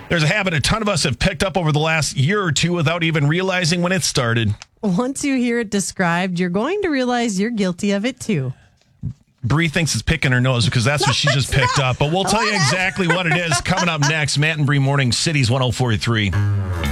There's a habit a ton of us have picked up over the last year or two without even realizing when it started. Once you hear it described, you're going to realize you're guilty of it too. Bree thinks it's picking her nose because that's what she just picked up. But we'll tell you exactly what it is coming up next. Matt and Bree Morning, Cities 104.3.